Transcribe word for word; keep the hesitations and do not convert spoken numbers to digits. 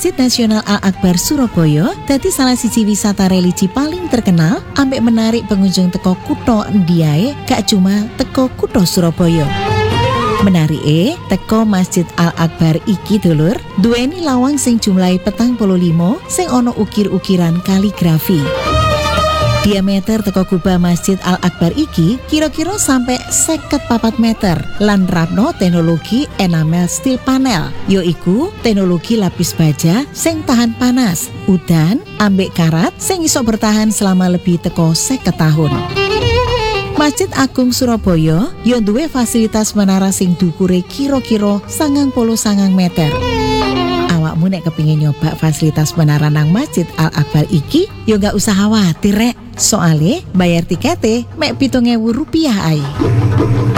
Masjid Nasional Al-Akbar Surabaya dadi salah siji wisata religi paling terkenal ambek menarik pengunjung teko kutha Ndiae gak cuma teko kutha Surabaya. Menarike teko Masjid Al-Akbar iki dulur duweni lawang sing jumlahe petang puluh lima sing ana ukir-ukiran kaligrafi. Diameter teko kubah Masjid Al-Akbar iki kira-kira sampai seket papat meter lan nerapno teknologi enamel steel panel, yaiku teknologi lapis baja sing tahan panas, udan, ambek karat sing iso bertahan selama lebih teko seket tahun. Masjid Agung Surabaya yo duwe fasilitas menara sing dukure kira-kira sangang puluh sangang meter. Awakmu nek kepingin nyoba fasilitas menara nang Masjid Al-Akbar iki yo gak usah khawatir rek, soale bayar tikete mek pitung ewu rupiah ae.